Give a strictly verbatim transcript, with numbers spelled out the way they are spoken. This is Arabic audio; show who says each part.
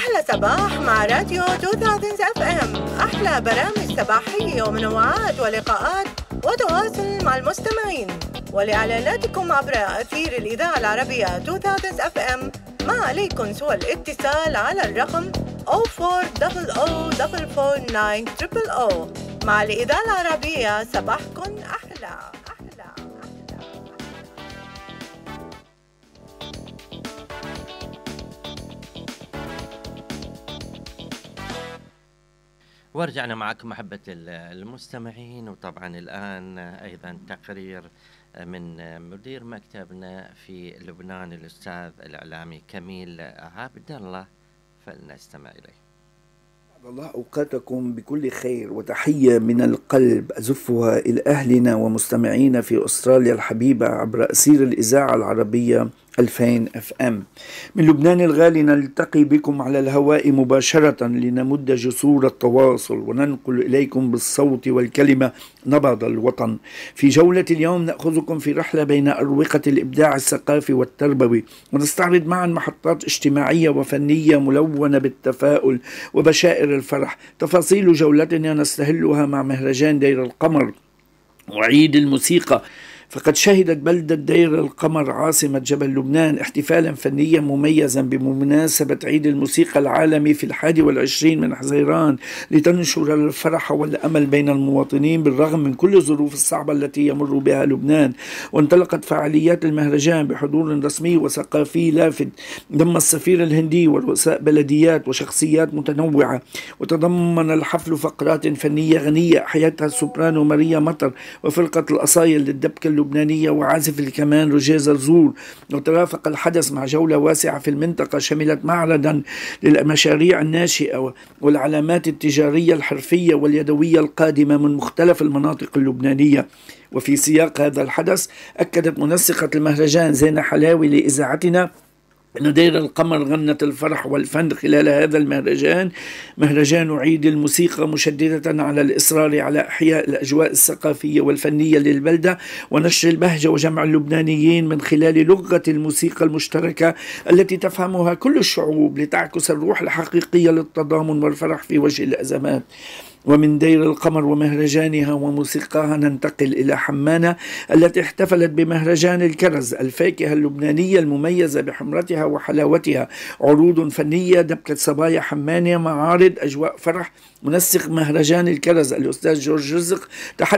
Speaker 1: أحلى صباح مع راديو ألفين اف ام. أحلى برامج صباحية ومنوعات ولقاءات وتواصل مع المستمعين، ولإعلاناتكم عبر أثير الإذاعة العربية ألفين اف ام ما عليكم سوى الاتصال على الرقم صفر أربعة صفر صفر أربعة أربعة تسعة صفر صفر. مع الإذاعة العربية صباحكم أحلى.
Speaker 2: ورجعنا معكم محبة المستمعين، وطبعا الآن أيضا تقرير من مدير مكتبنا في لبنان الأستاذ الإعلامي كميل عبد الله، فلنستمع إليه.
Speaker 3: الله أوقاتكم بكل خير وتحية من القلب أزفها إلى أهلنا ومستمعينا في أستراليا الحبيبة عبر أثير الإذاعة العربية ألفين اف ام. من لبنان الغالي نلتقي بكم على الهواء مباشرة لنمد جسور التواصل وننقل إليكم بالصوت والكلمة نبض الوطن. في جولة اليوم نأخذكم في رحلة بين أروقة الإبداع الثقافي والتربوي، ونستعرض معا محطات اجتماعية وفنية ملونة بالتفاؤل وبشائر الفرح. تفاصيل جولتنا نستهلها مع مهرجان دير القمر وعيد الموسيقى، فقد شهدت بلدة دير القمر عاصمة جبل لبنان احتفالا فنيا مميزا بمناسبة عيد الموسيقى العالمي في الحادي والعشرين من حزيران، لتنشر الفرح والأمل بين المواطنين بالرغم من كل الظروف الصعبة التي يمر بها لبنان. وانطلقت فعاليات المهرجان بحضور رسمي وثقافي لافت ضم السفير الهندي ورؤساء بلديات وشخصيات متنوعة، وتضمن الحفل فقرات فنية غنية أحيتها السوبرانو ماريا مطر وفرقة الأصايل للدبكة اللبنانية وعازف الكمان روجيه زرزور. وترافق الحدث مع جولة واسعة في المنطقة شملت معرضا للمشاريع الناشئة والعلامات التجارية الحرفية واليدوية القادمة من مختلف المناطق اللبنانية. وفي سياق هذا الحدث أكدت منسقة المهرجان زينة حلاوي لإذاعتنا أن دير القمر غنت الفرح والفن خلال هذا المهرجان، مهرجان عيد الموسيقى، مشددة على الإصرار على إحياء الأجواء الثقافية والفنية للبلدة ونشر البهجة وجمع اللبنانيين من خلال لغة الموسيقى المشتركة التي تفهمها كل الشعوب لتعكس الروح الحقيقية للتضامن والفرح في وجه الأزمات. ومن دير القمر ومهرجانها وموسيقاها ننتقل إلى حمانة التي احتفلت بمهرجان الكرز، الفاكهة اللبنانية المميزة بحمرتها وحلاوتها. عروض فنية، دبكة صبايا حمانة، معارض، أجواء فرح. منسق مهرجان الكرز الأستاذ جورج رزق